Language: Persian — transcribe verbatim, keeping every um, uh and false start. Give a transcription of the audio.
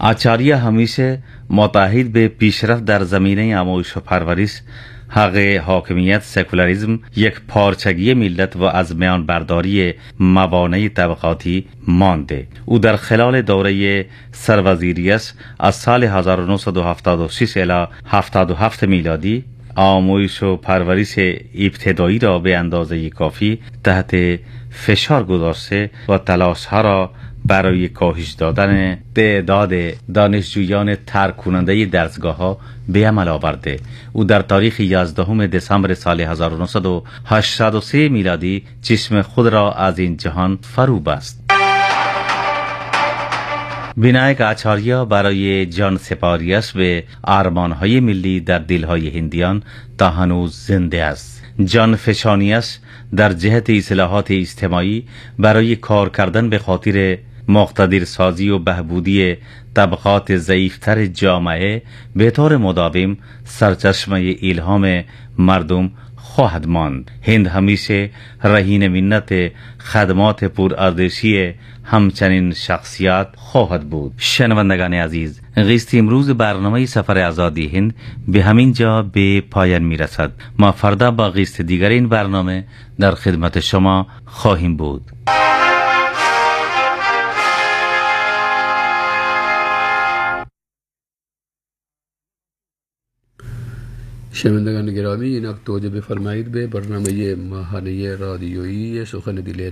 آچاریا همیشه متحد به پیشرفت در زمینه آموزش و پرورش، حق حاکمیت، سکولاریسم، یک پارچگی ملت و از میان برداری موانع طبقاتی مانده. او در خلال دوره سروزیریش از سال هزار و نهصد و هفتاد و شش الی هفتاد و هفت میلادی آموزش و پرورش ابتدایی را به اندازه کافی تحت فشار گذاشته و تلاش ها را برای کاهش دادن تعداد دانشجویان ترک کننده درسگاه ها به عمل آورده. او در تاریخ یازدهم دسامبر سال هزار و نهصد و هشتاد و سه میلادی چشم خود را از این جهان فرو بست. وینایک آچاریا برای جان سپاریش به آرمانهای ملی در دلهای هندیان تا هنوز زنده است. جان فشانیش در جهت اصلاحات اجتماعی برای کار کردن به خاطر مقتدر سازی و بهبودی طبقات ضعیفتر جامعه به طور مداوم سرچشمه الهام مردم خواهد ماند. هند همیشه رهین منت خدمات پرارزشی همچنین شخصیت خواهد بود. شنوندگان عزیز، قسط امروز برنامه سفر آزادی هند به همین جا به پایان می رسد. ما فردا با قسط دیگر این برنامه در خدمت شما خواهیم بود. شنوندگان گرامی، اینک توجه بفرمایید به برنامه ماهانه رادیویی سخن دل